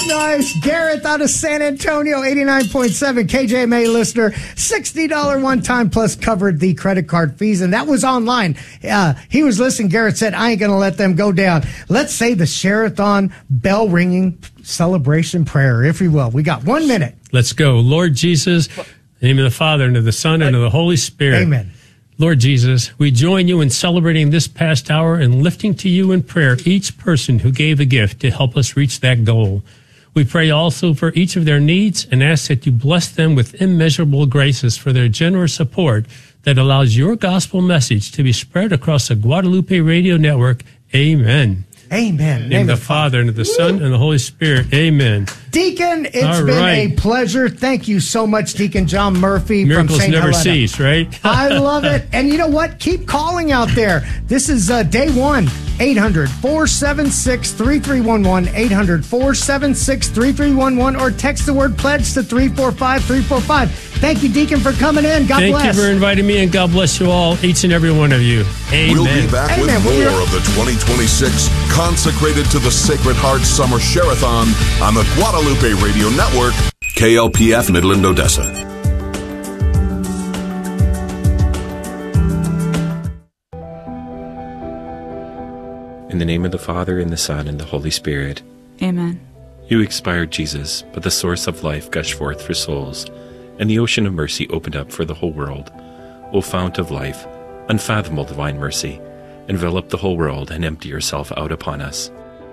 Nice. Gareth out of San Antonio, 89.7 KJMA listener, $60 one time plus covered the credit card fees. And that was online. He was listening. Gareth said, I ain't going to let them go down. Let's say the Share-a-thon bell ringing celebration prayer, if you will. We got 1 minute. Let's go. Lord Jesus, in the name of the Father, and of the Son, and of the Holy Spirit. Amen. Lord Jesus, we join you in celebrating this past hour and lifting to you in prayer each person who gave a gift to help us reach that goal. We pray also for each of their needs and ask that you bless them with immeasurable graces for their generous support that allows your gospel message to be spread across the Guadalupe Radio Network. Amen. Amen. In the Father, and of the Son, and the Holy Spirit. Amen. Deacon, it's been a pleasure. Thank you so much, Deacon John Murphy. Miracles from St. never Helena. cease, right? I love it. And you know what? Keep calling out there. This is day one. 800-476-3311, 800-476-3311, or text the word pledge to 345-345. Thank you, Deacon, for coming in. God bless. Thank you for inviting me, and God bless you all, each and every one of you. Amen. We'll be back with more of the 2026 Consecrated to the Sacred Heart Summer Share-a-thon on the Guadalupe Radio Network, KLPF Midland, Odessa. In the name of the Father, and the Son, and the Holy Spirit. Amen. You expired, Jesus, but the source of life gushed forth for souls, and the ocean of mercy opened up for the whole world. O fount of life, unfathomable divine mercy, envelop the whole world and empty yourself out upon us.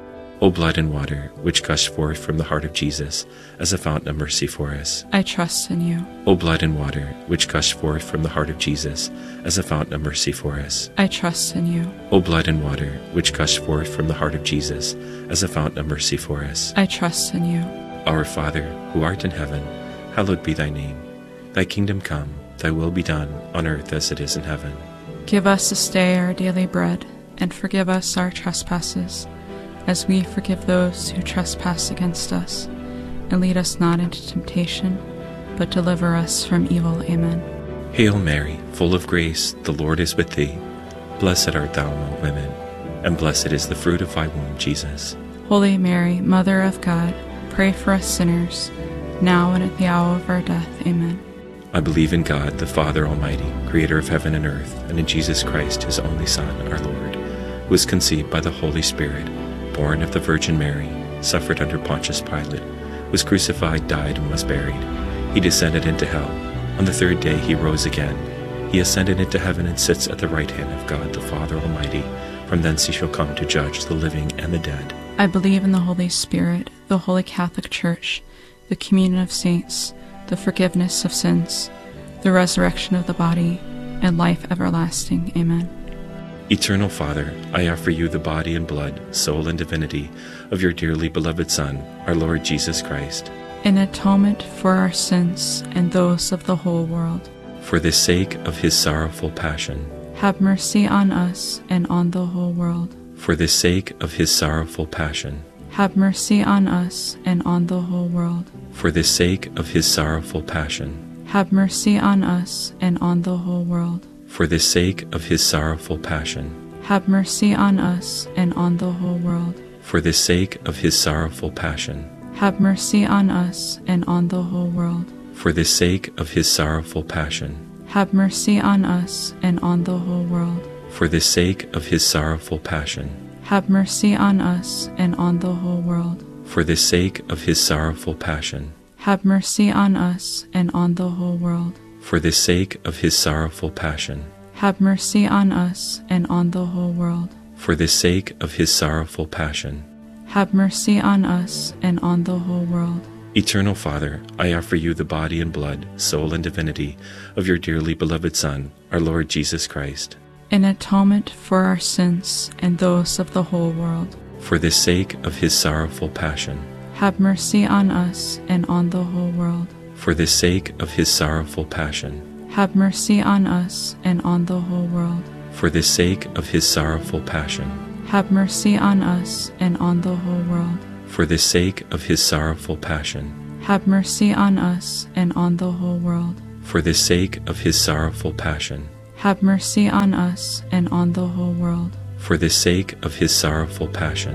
O blood and water, which gushed forth from the heart of Jesus as a fountain of mercy for us. I trust in you. O blood and water, which gushed forth from the heart of Jesus as a fountain of mercy for us. I trust in you. O blood and water, which gushed forth from the heart of Jesus as a fountain of mercy for us. I trust in you. Our Father, who art in heaven, hallowed be thy name. Thy kingdom come, thy will be done, on earth as it is in heaven. Give us this day our daily bread, and forgive us our trespasses, as we forgive those who trespass against us. And lead us not into temptation, but deliver us from evil. Amen. Hail Mary, full of grace, the Lord is with thee. Blessed art thou among women, and blessed is the fruit of thy womb, Jesus. Holy Mary, Mother of God, pray for us sinners, now and at the hour of our death. Amen. I believe in God, the Father Almighty, creator of heaven and earth, and in Jesus Christ, his only Son, our Lord, who was conceived by the Holy Spirit, born of the Virgin Mary, suffered under Pontius Pilate, was crucified, died, and was buried. He descended into hell. On the third day he rose again. He ascended into heaven and sits at the right hand of God the Father Almighty. From thence he shall come to judge the living and the dead. I believe in the Holy Spirit, the Holy Catholic Church, the communion of saints, the forgiveness of sins, the resurrection of the body, and life everlasting. Amen. Eternal Father, I offer you the body and blood, soul and divinity of your dearly beloved Son, our Lord Jesus Christ, in atonement for our sins and those of the whole world. For the sake of his sorrowful passion, have mercy on us and on the whole world. For the sake of his sorrowful passion, have mercy on us and on the whole world. For the sake of his sorrowful passion, have mercy on us and on the whole world. For the sake of his sorrowful passion, have mercy on us and on the whole world. For the sake of his sorrowful passion, have mercy on us and on the whole world. For the sake of his sorrowful passion, have mercy on us and on the whole world. For the sake of his sorrowful passion, have mercy on us and on the whole world. For the sake of his sorrowful passion, have mercy on us and on the whole world. For the sake of his sorrowful passion, have mercy on us and on the whole world. For the sake of his sorrowful passion, have mercy on us and on the whole world. Eternal Father, I offer you the body and blood, soul and divinity of your dearly beloved Son, our Lord Jesus Christ, in atonement for our sins and those of the whole world. For the sake of his sorrowful passion, have mercy on us and on the whole world. For the sake of his sorrowful passion, have mercy on us and on the whole world. For the sake of his sorrowful passion, have mercy on us and on the whole world. For the sake of his sorrowful passion, have mercy on us and on the whole world. For the sake of his sorrowful passion, have mercy on us and on the whole world. For the sake of his sorrowful passion,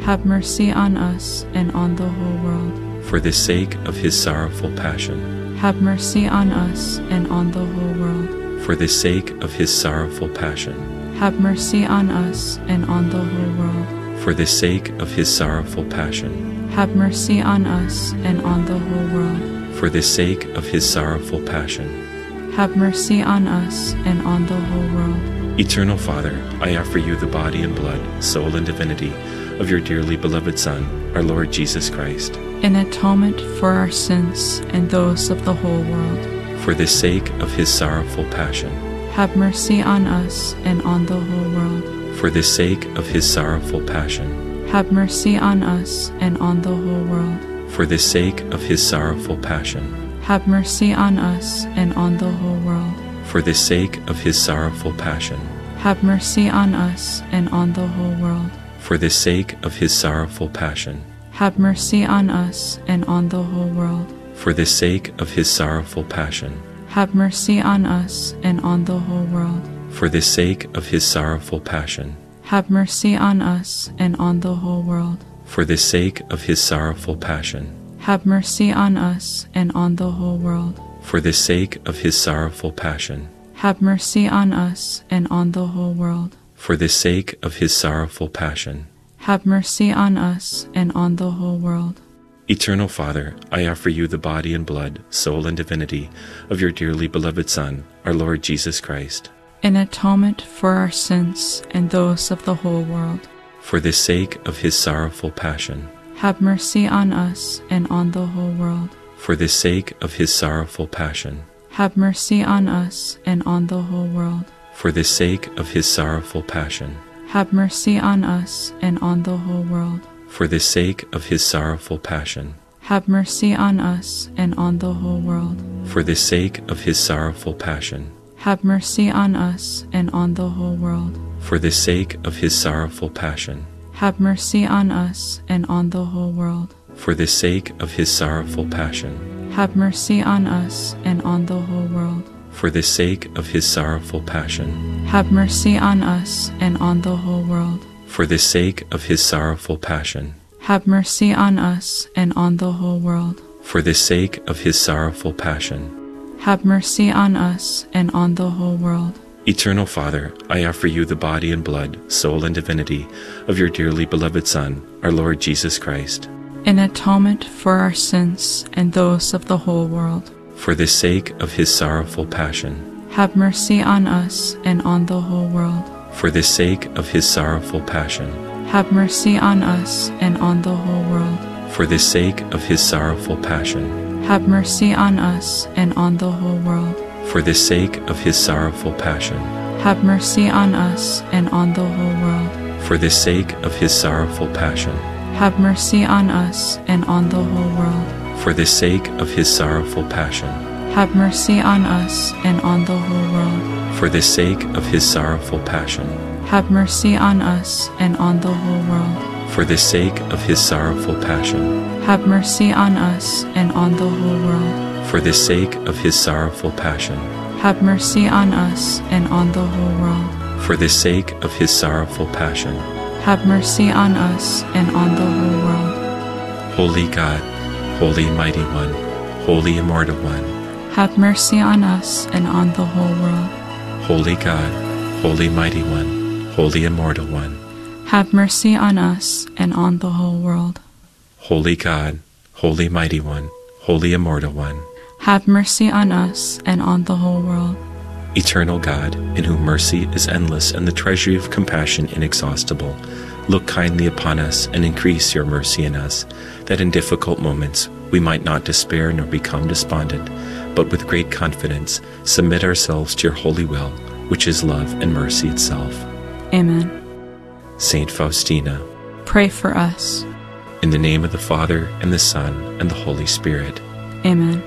have mercy on us and on the whole world. For the sake of his sorrowful passion, Have mercy on us and on the whole world. for the sake of his sorrowful passion, Have mercy on us and on the whole world. for the sake of his sorrowful passion, Have mercy on us and on the whole world. for the sake of his sorrowful passion. Have mercy on us and on the whole world. Eternal Father, I offer you the body and blood, soul and divinity of your dearly beloved Son, our Lord Jesus Christ, In atonement for our sins and those of the whole world. for the sake of his sorrowful passion, Have mercy on us and on the whole world. for the sake of his sorrowful passion, Have mercy on us and on the whole world. for the sake of his sorrowful passion, Have mercy on us and on the whole world. for the sake of his sorrowful passion, Have mercy on us and on the whole world. for the sake of his sorrowful passion, Have mercy on us and on the whole world. for the sake of his sorrowful passion, Have mercy on us and on the whole world. for the sake of his sorrowful passion, Have mercy on us and on the whole world. for the sake of his sorrowful passion, Have mercy on us and on the whole world. for the sake of his sorrowful passion, Have mercy on us and on the whole world. for the sake of his sorrowful passion. Have mercy on us and on the whole world. Eternal Father, I offer you the body and blood, soul and divinity of your dearly beloved Son, our Lord Jesus Christ, In atonement for our sins and those of the whole world. for the sake of his sorrowful passion, Have mercy on us and on the whole world. for the sake of his sorrowful passion, Have mercy on us and on the whole world. for the sake of his sorrowful passion, Have mercy on us and on the whole world. for the sake of his sorrowful passion, Have mercy on us and on the whole world. for the sake of his sorrowful passion, Have mercy on us and on the whole world. for the sake of his sorrowful passion, Have mercy on us and on the whole world. for the sake of his sorrowful passion, Have mercy on us and on the whole world. for the sake of his sorrowful passion, Have mercy on us and on the whole world. for the sake of his sorrowful passion, Have mercy on us and on the whole world. for the sake of his sorrowful passion. Have mercy on us and on the whole world. Eternal Father, I offer you the body and blood, soul and divinity of your dearly beloved Son, our Lord Jesus Christ, In atonement for our sins and those of the whole world. for the sake of his sorrowful passion, Have mercy on us and on the whole world. for the sake of his sorrowful passion, Have mercy on us and on the whole world. for the sake of his sorrowful passion, Have mercy on us and on the whole world. for the sake of his sorrowful passion, Have mercy on us and on the whole world. for the sake of his sorrowful passion, Have mercy on us and on the whole world. for the sake of his sorrowful passion, Have mercy on us and on the whole world. for the sake of his sorrowful passion, Have mercy on us and on the whole world. for the sake of his sorrowful passion, Have mercy on us and on the whole world. for the sake of his sorrowful passion, Have mercy on us and on the whole world. for the sake of his sorrowful passion. Have mercy on us and on the whole world. Holy God, Holy Mighty One, Holy Immortal One, Have mercy on us and on the whole world. Holy God, Holy Mighty One, Holy Immortal One, Have mercy on us and on the whole world. Holy God, Holy Mighty One, Holy Immortal One, Have mercy on us and on the whole world. Eternal God, in whom mercy is endless and the treasury of compassion inexhaustible, look kindly upon us and increase your mercy in us, that in difficult moments we might not despair nor become despondent, but with great confidence submit ourselves to your holy will, which is love and mercy itself. Amen. Saint Faustina, Pray for us. in the name of the Father, and the Son, and the Holy Spirit. Amen.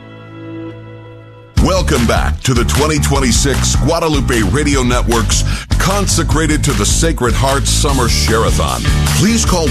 Welcome back to the 2026 Guadalupe Radio Network's Consecrated to the Sacred Heart Summer Share-a-thon. Please call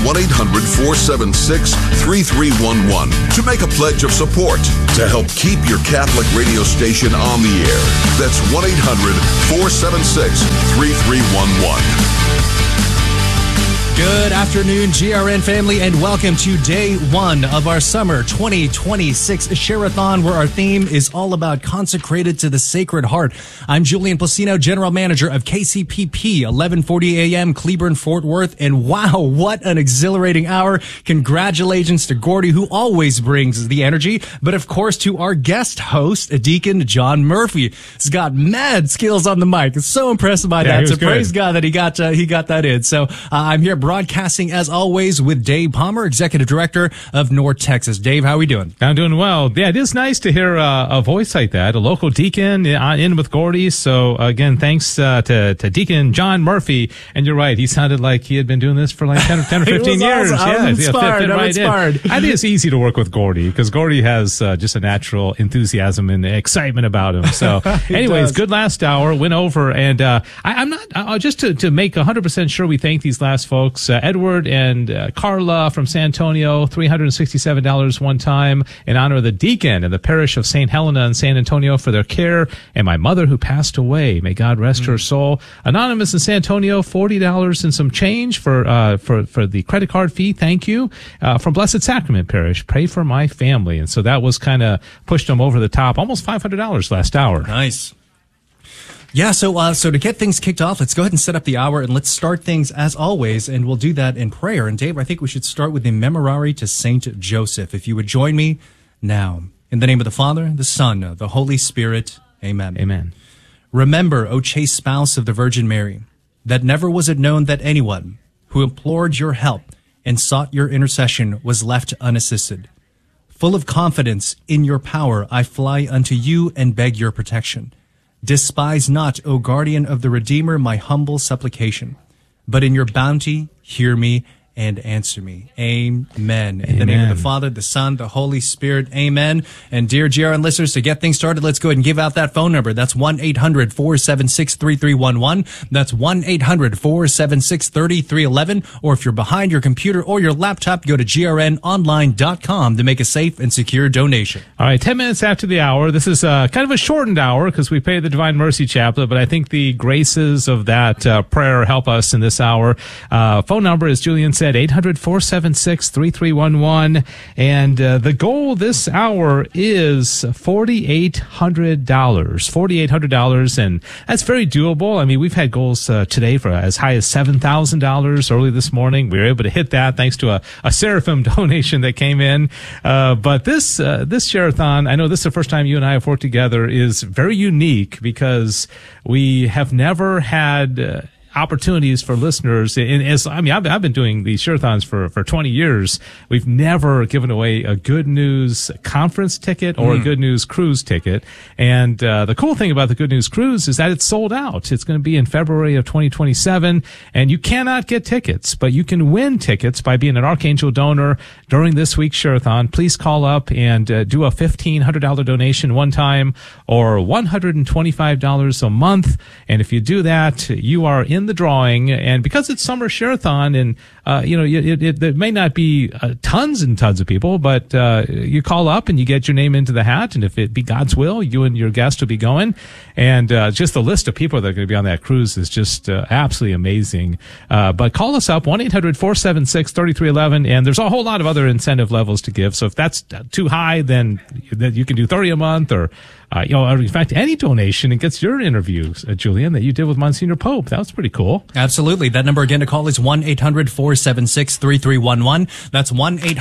1-800-476-3311 to make a pledge of support to help keep your Catholic radio station on the air. That's 1-800-476-3311. Good afternoon, GRN family, and welcome to day one of our summer 2026 Share-a-thon, where our theme is all about consecrated to the Sacred Heart. I'm Julian Placino, General Manager of KCPP, 1140 AM, Cleburne, Fort Worth, and wow, what an exhilarating hour. Congratulations to Gordy, who always brings the energy, but of course to our guest host, Deacon John Murphy. He's got mad skills on the mic. So impressed by that. So praise God that he got that in. So I'm here broadcasting, as always, with Dave Palmer, Executive Director of North Texas. Dave, how are we doing? I'm doing well. Yeah, it is nice to hear a voice like that, a local deacon in with Gordy. So, again, thanks to Deacon John Murphy. And you're right, he sounded like he had been doing this for like 10 or 15 years. Awesome. I'm inspired. I think it's easy to work with Gordy because Gordy has just a natural enthusiasm and excitement about him. So, anyways, good last hour, went over. And I'm not, just to make 100% sure we thank these last folks, Edward and Carla from San Antonio, $367 one time in honor of the deacon in the parish of St. Helena in San Antonio for their care, and my mother who passed away. May God rest her soul. Anonymous in San Antonio, $40 and some change for the credit card fee. Thank you. From Blessed Sacrament Parish, pray for my family. And so that was kind of pushed them over the top, almost $500 last hour. Nice. Yeah, so to get things kicked off, let's go ahead and set up the hour, and let's start things as always, and we'll do that in prayer. And Dave, I think we should start with the Memorare to Saint Joseph. If you would join me now, in the name of the Father, the Son, the Holy Spirit. Amen. Amen. Remember, O chaste spouse of the Virgin Mary, that never was it known that anyone who implored your help and sought your intercession was left unassisted. Full of confidence in your power, I fly unto you and beg your protection. Despise not, O guardian of the Redeemer, my humble supplication, but in your bounty hear me and answer me. Amen. In the name of the Father, the Son, the Holy Spirit. Amen. And dear GRN listeners, to get things started, let's go ahead and give out that phone number. That's 1-800-476-3311. That's 1-800-476-3311. Or if you're behind your computer or your laptop, go to grnonline.com to make a safe and secure donation. All right, 10 minutes after the hour. This is kind of a shortened hour because we pay the Divine Mercy Chaplet, but I think the graces of that prayer help us in this hour. Phone number, as Julian said, 800-476-3311. And the goal this hour is $4,800. $4,800, and that's very doable. I mean, we've had goals today for as high as $7,000 early this morning. We were able to hit that thanks to a Seraphim donation that came in. But this Share-a-thon, I know this is the first time you and I have worked together, is very unique because we have never had opportunities for listeners. And I've been doing these Share-a-thons for 20 years. We've never given away a Good News conference ticket or a Good News cruise ticket. And the cool thing about the Good News cruise is that it's sold out. It's going to be in February of 2027, and you cannot get tickets, but you can win tickets by being an Archangel donor during this week's Share-a-thon. Please call up and do a $1,500 donation one time or $125 a month. And if you do that, you are in the drawing. And because it's summer Share-a-thon, and there may not be tons and tons of people, but you call up and you get your name into the hat, and if it be God's will, you and your guest will be going. And just the list of people that are going to be on that cruise is just absolutely amazing. But call us up, 1-800-476-3311, and there's a whole lot of other incentive levels to give. So if that's too high, then you can do $30 a month, or in fact, any donation, and gets your interview, Julian, that you did with Monsignor Pope. That was pretty cool. Absolutely. That number again to call is 1-800-476-3311. That's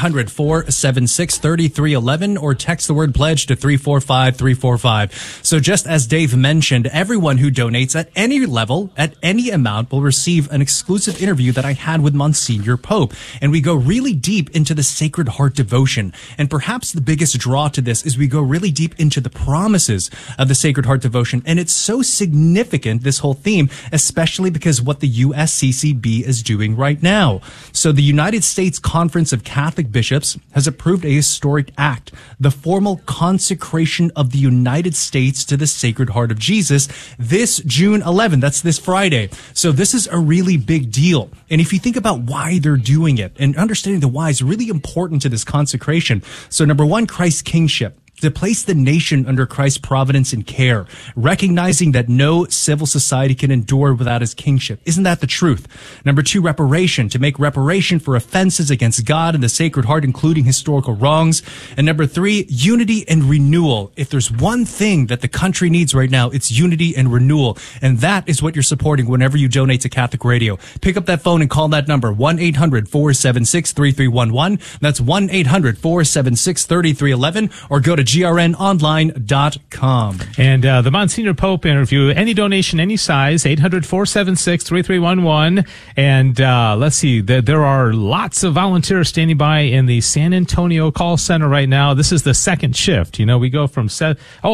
1-800-476-3311, or text the word pledge to 345-345. So just as Dave mentioned, everyone who donates at any level, at any amount, will receive an exclusive interview that I had with Monsignor Pope. And we go really deep into the Sacred Heart devotion. And perhaps the biggest draw to this is we go really deep into the promises of the Sacred Heart devotion. And it's so significant, this whole theme, especially because what the USCCB is doing right now. So the United States Conference of Catholic Bishops has approved a historic act, the formal consecration of the United States to the Sacred Heart of Jesus, this June 11th. That's this Friday. So this is a really big deal. And if you think about why they're doing it, and understanding the why is really important to this consecration. So number one, Christ's kingship. to place the nation under Christ's providence and care, recognizing that no civil society can endure without his kingship. Isn't that the truth? Number 2, reparation, to make reparation for offenses against God and the Sacred Heart, including historical wrongs. And number 3, unity and renewal. If there's one thing that the country needs right now, it's unity and renewal. And that is what you're supporting whenever you donate to Catholic Radio. Pick up that phone and call that number, 1-800-476-3311. That's 1-800-476-3311, or go to grnonline.com. And the Monsignor Pope interview, any donation, any size, 800-476-3311. And let's see, there are lots of volunteers standing by in the San Antonio call center right now. This is the second shift. You know, we go from what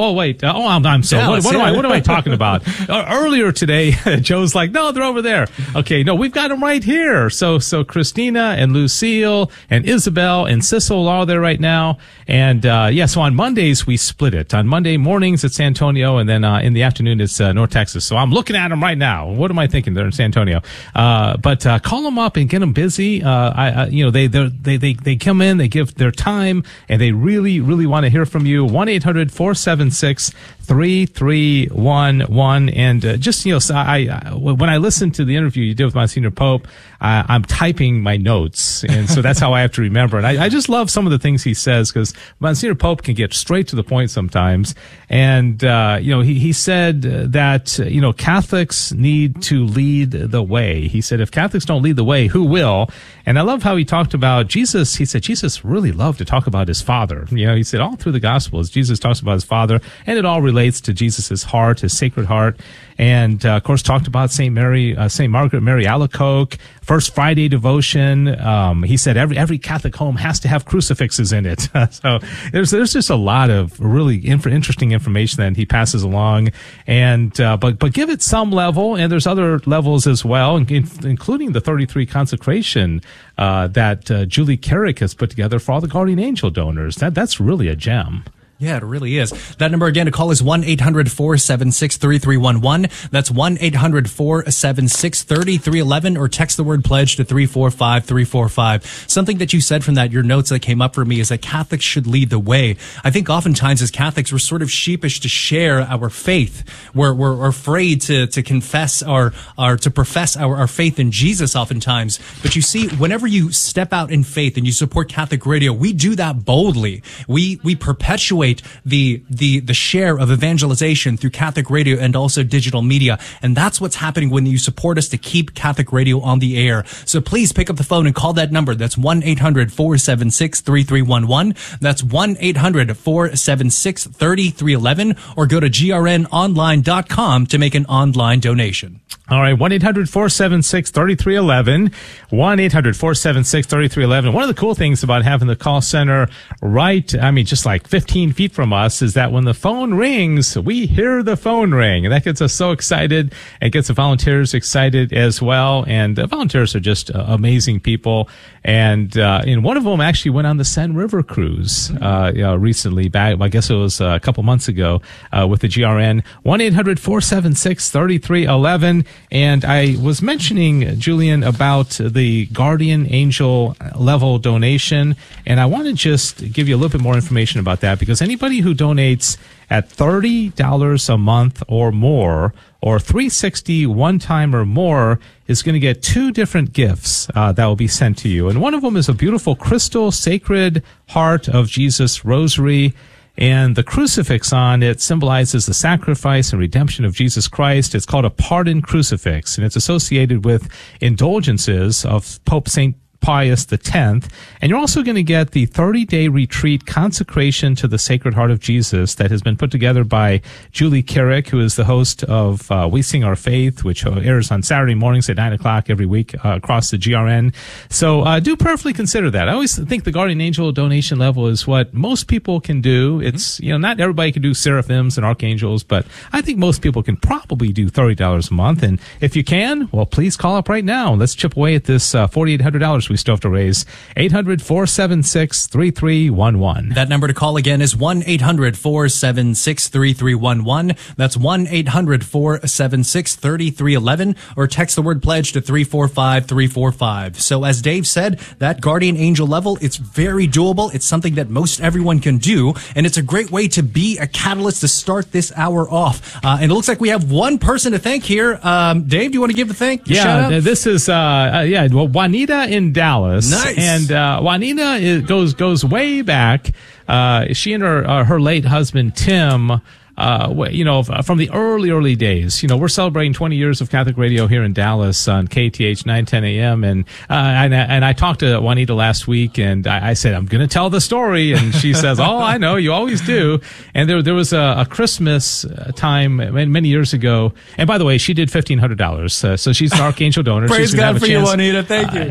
am I talking about? Earlier today, Joe's like, no, they're over there. Okay, no, we've got them right here. So Christina and Lucille and Isabel and Sissel are all there right now. And so on Mondays we split it. On Monday mornings it's San Antonio, and then in the afternoon it's North Texas. So I'm looking at them right now. What am I thinking? They're in San Antonio. But call them up and get them busy. They come in, they give their time, and they really, really want to hear from you. 1-800-476-3311. And when I listen to the interview you did with Monsignor Pope, I'm typing my notes, and so that's how I have to remember. And I just love some of the things he says, because Monsignor Pope can get straight to the point sometimes. And he said that Catholics need to lead the way. He said if Catholics don't lead the way, who will? And I love how he talked about Jesus. He said Jesus really loved to talk about his Father. He said all through the Gospels Jesus talks about his Father, and it all relates to Jesus's heart, his Sacred Heart. And of course talked about St. Margaret Mary Alacoque, First Friday devotion. He said every Catholic home has to have crucifixes in it. So there's just a lot of really interesting information that he passes along, and but give it some level, and there's other levels as well, including the 33 consecration that Julie Carrick has put together for all the Guardian Angel donors. That's really a gem. Yeah, it really is. That number again to call is 1-800-476-3311. That's 1-800-476-3311, or text the word pledge to 345-345. Something that you said from your notes that came up for me is that Catholics should lead the way. I think oftentimes as Catholics, we're sort of sheepish to share our faith. We're afraid to confess to profess our faith in Jesus oftentimes. But you see, whenever you step out in faith and you support Catholic Radio, we do that boldly. We perpetuate the share of evangelization through Catholic Radio and also digital media. And that's what's happening when you support us to keep Catholic Radio on the air. So please pick up the phone and call that number. That's 1-800-476-3311. That's 1-800-476-3311, or go to grnonline.com to make an online donation. All right, 1-800-476-3311, 1-800-476-3311. One of the cool things about having the call center just like 15 feet from us is that when the phone rings, we hear the phone ring. And that gets us so excited, and gets the volunteers excited as well. And the volunteers are just amazing people. And one of them actually went on the Seine River cruise recently, back, I guess it was a couple months ago, with the GRN. 1-800-476-3311. And I was mentioning, Julian, about the Guardian Angel level donation, and I want to just give you a little bit more information about that, because anybody who donates at $30 a month or more, or $360 one time or more, is going to get 2 different gifts that will be sent to you. And one of them is a beautiful crystal Sacred Heart of Jesus rosary. And the crucifix on it symbolizes the sacrifice and redemption of Jesus Christ. It's called a pardon crucifix, and it's associated with indulgences of Pope St. Pius X. And you're also going to get the 30-day retreat consecration to the Sacred Heart of Jesus that has been put together by Julie Carrick, who is the host of We Sing Our Faith, which airs on Saturday mornings at 9 o'clock every week across the GRN. So do prayerfully consider that. I always think the Guardian Angel donation level is what most people can do. It's, not everybody can do seraphims and archangels, but I think most people can probably do $30 a month. And if you can, well, please call up right now. Let's chip away at this $4,800 we we still have to raise. 800-476-3311. That number to call again is 1-800-476-3311. That's 1-800-476-3311, or text the word pledge to 345-345. So as Dave said, that guardian angel level, it's very doable. It's something that most everyone can do, and it's a great way to be a catalyst to start this hour off. And it looks like we have one person to thank here. Dave, do you want to give a thank? Yeah, this is Juanita in Dallas. Nice. And Juanita goes way back. She and her late husband Tim, from the early days. We're celebrating 20 years of Catholic radio here in Dallas on KTH 910 AM, and I talked to Juanita last week, and I said, I'm going to tell the story, and she says, oh, I know, you always do. And there was a Christmas time many years ago, and by the way, she did $1,500, so she's an Archangel donor. Praise she's God for you, Juanita. Thank you.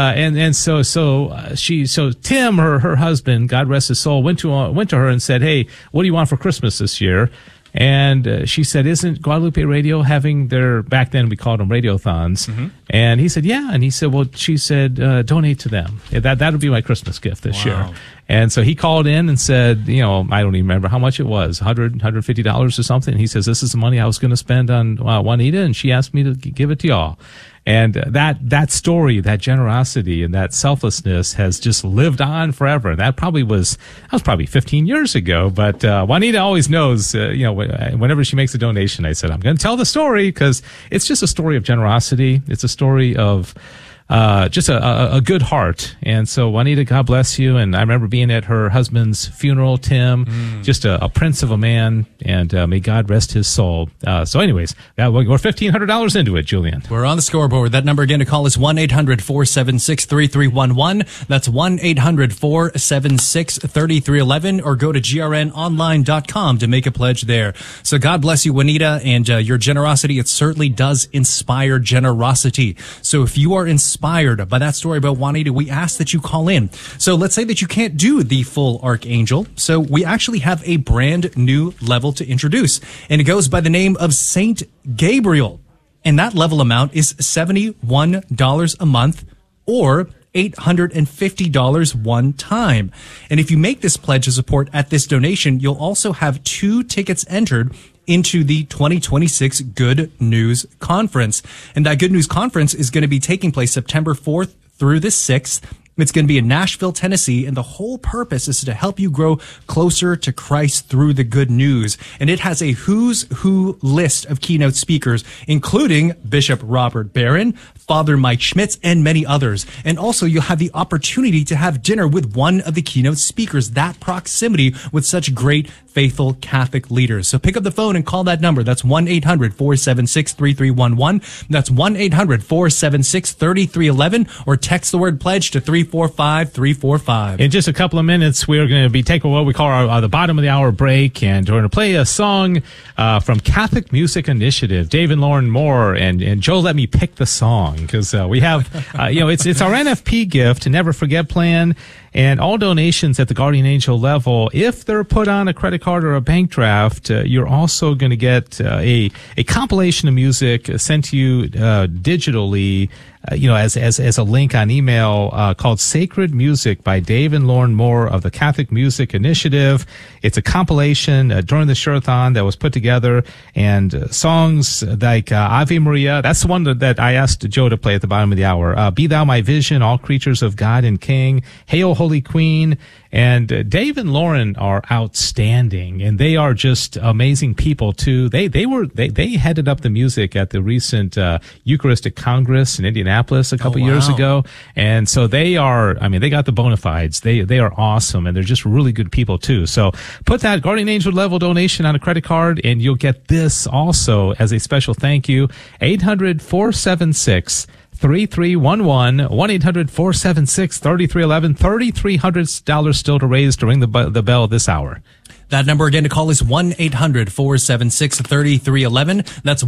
So Tim, her husband, God rest his soul, went to her and said, hey, what do you want for Christmas this year? And she said, isn't Guadalupe Radio having back then we called them radiothons? Mm-hmm. And he said, yeah. And he said, well, she said, donate to them. That would be my Christmas gift this year. And so he called in and said, I don't even remember how much it was, $100, $150 or something. And he says, this is the money I was going to spend on Juanita, and she asked me to give it to y'all. And that story, that generosity and that selflessness has just lived on forever. That was probably 15 years ago. But Juanita always knows, whenever she makes a donation, I said, I'm going to tell the story, because it's just a story of generosity. It's a story of just a good heart. And so, Juanita, God bless you. And I remember being at her husband's funeral, Tim, just a prince of a man, and may God rest his soul. So anyways, we're $1,500 into it, Julian. We're on the scoreboard. That number again to call is 1-800-476-3311. That's 1-800-476-3311, or go to grnonline.com to make a pledge there. So God bless you, Juanita, and your generosity. It certainly does inspire generosity. So if you are inspired by that story about Juanita, we ask that you call in. So let's say that you can't do the full Archangel. So we actually have a brand new level to introduce, and it goes by the name of Saint Gabriel. And that level amount is $71 a month, or $850 one time. And if you make this pledge of support at this donation, you'll also have 2 tickets entered into the 2026 Good News Conference. And that Good News Conference is going to be taking place September 4th through the 6th. It's going to be in Nashville, Tennessee, and the whole purpose is to help you grow closer to Christ through the good news. And it has a who's who list of keynote speakers, including Bishop Robert Barron, Father Mike Schmitz, and many others. And also, you'll have the opportunity to have dinner with one of the keynote speakers, that proximity with such great, faithful Catholic leaders. So pick up the phone and call that number. That's 1-800-476-3311. That's 1-800-476-3311, or text the word pledge to 345-345. In just a couple of minutes, we're going to be taking what we call the bottom of the hour break, and we're going to play a song from Catholic Music Initiative, Dave and Lauren Moore, and Joe let me pick the song, because we have, it's our NFP gift, Never Forget plan, and all donations at the Guardian Angel level, if they're put on a credit card or a bank draft, you're also going to get a compilation of music sent to you digitally, as a link on email, called Sacred Music by Dave and Lauren Moore of the Catholic Music Initiative. It's a compilation during the Sherathon that was put together, and songs like Ave Maria, that's the one that I asked Joe to play at the bottom of the hour. Be Thou My Vision, All Creatures of God and King, Hail Holy Queen. And Dave and Lauren are outstanding, and they are just amazing people too. They headed up the music at the recent Eucharistic Congress in Indianapolis a couple years ago, and so they got the bona fides. They are awesome, and they're just really good people too. So put that Guardian Angel level donation on a credit card, and you'll get this also as a special thank you. 800-476-3311, 1-800-476-3311, $3,300 still to raise to ring the bell this hour. That number again to call is 1-800-476-3311. That's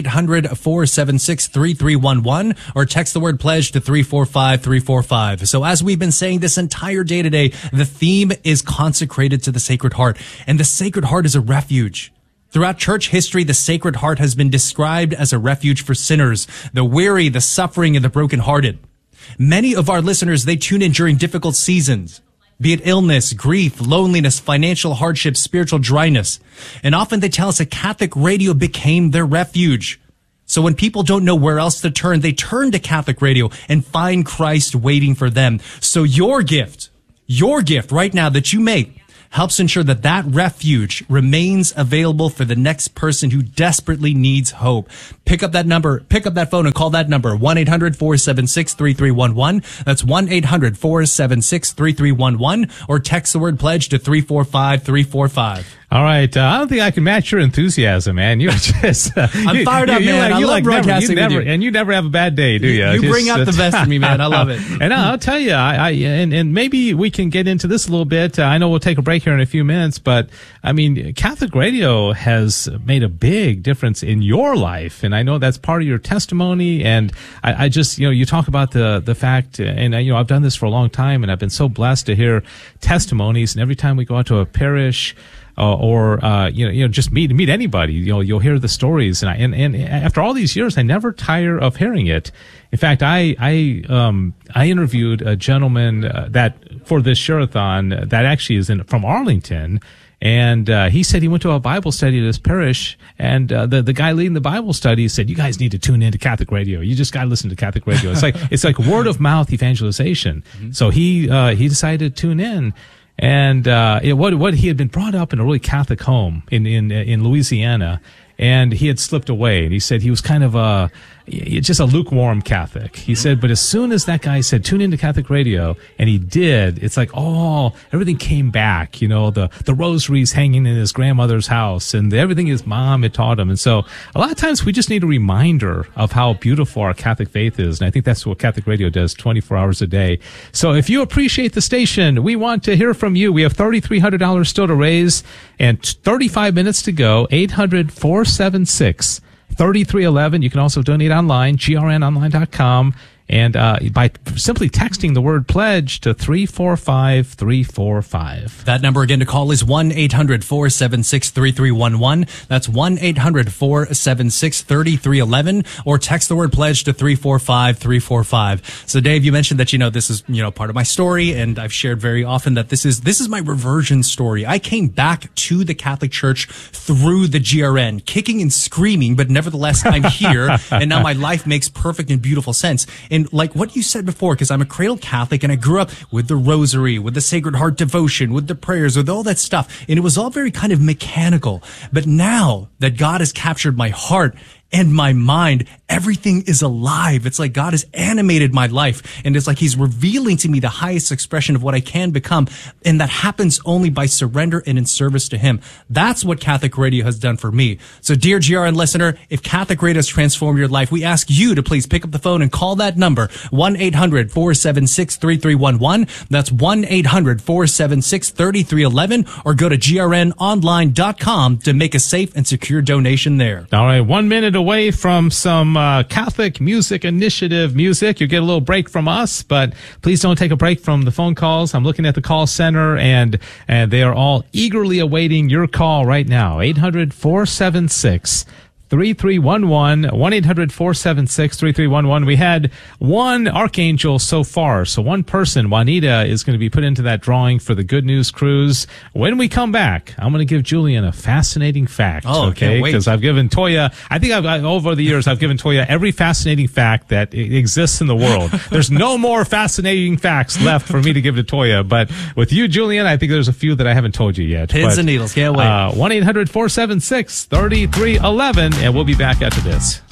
1-800-476-3311, or text the word pledge to 345-345. So as we've been saying this entire day today, the theme is consecrated to the Sacred Heart, and the Sacred Heart is a refuge. Throughout church history, the Sacred Heart has been described as a refuge for sinners, the weary, the suffering, and the brokenhearted. Many of our listeners, they tune in during difficult seasons, be it illness, grief, loneliness, financial hardship, spiritual dryness. And often they tell us that Catholic radio became their refuge. So when people don't know where else to turn, they turn to Catholic radio and find Christ waiting for them. So your gift right now that you make helps ensure that that refuge remains available for the next person who desperately needs hope. Pick up that phone and call that number, 1-800-476-3311. That's 1-800-476-3311, or text the word pledge to 345-345. All right. I don't think I can match your enthusiasm, man. You're just... I'm fired up, man. I love broadcasting with you. And you never have a bad day, do you? You bring out the best in me, man. I love it. And I'll tell you, and maybe we can get into this a little bit. I know we'll take a break here in a few minutes, but I mean, Catholic radio has made a big difference in your life. And I know that's part of your testimony. And I just, you talk about the fact, and I've done this for a long time, and I've been so blessed to hear testimonies. And every time we go out to a parish, or just meet anybody, you'll hear the stories, and after all these years, I never tire of hearing it. In fact, I interviewed a gentleman that for this Share-a-thon that actually is from Arlington, and he said he went to a Bible study at his parish, and the guy leading the Bible study said, "You guys need to tune into Catholic radio. You just got to listen to Catholic radio." It's like word of mouth evangelization. Mm-hmm. So he decided to tune in. And what he had been brought up in a really Catholic home in Louisiana, and he had slipped away. And he said he was kind of just a lukewarm Catholic. He said, but as soon as that guy said, tune into Catholic radio, and he did, it's like, everything came back, the rosaries hanging in his grandmother's house and everything his mom had taught him. And so a lot of times we just need a reminder of how beautiful our Catholic faith is. And I think that's what Catholic radio does 24 hours a day. So if you appreciate the station, we want to hear from you. We have $3,300 still to raise and 35 minutes to go. 800-476 3311. You can also donate online, grnonline.com, and by simply texting the word pledge to 345-345. That number again to call is 1-800-476-3311. That's 1-800-476-3311, or text the word pledge to 345-345. So Dave, you mentioned that, this is, part of my story, and I've shared very often that this is my reversion story. I came back to the Catholic Church through the GRN, kicking and screaming, but nevertheless I'm here, and now my life makes perfect and beautiful sense. And like what you said before, because I'm a cradle Catholic and I grew up with the rosary, with the Sacred Heart devotion, with the prayers, with all that stuff. And it was all very kind of mechanical. But now that God has captured my heart and my mind, everything is alive. It's like God has animated my life, and it's like He's revealing to me the highest expression of what I can become, and that happens only by surrender and in service to Him. That's what Catholic radio has done for me. So dear GRN listener, if Catholic radio has transformed your life, we ask you to please pick up the phone and call that number, 1-800-476-3311. That's 1-800-476-3311, or go to grnonline.com to make a safe and secure donation there. All right, 1 minute away from some Catholic Music Initiative music. You get a little break from us, but please don't take a break from the phone calls. I'm looking at the call center, and they are all eagerly awaiting your call right now. 800-476-3311, 1-800-476-3311. We had one archangel so far. So one person, Juanita, is going to be put into that drawing for the Good News Cruise. When we come back, I'm going to give Julian a fascinating fact. Oh, okay. Because I've given Toya, I think over the years, I've given Toya every fascinating fact that exists in the world. There's no more fascinating facts left for me to give to Toya. But with you, Julian, I think there's a few that I haven't told you yet. Pins and needles. Can't wait. 1-800-476-3311. And we'll be back after this.